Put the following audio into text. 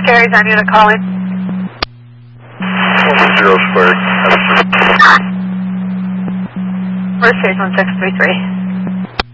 carries on unit calling. 10 squared. First stage 1633.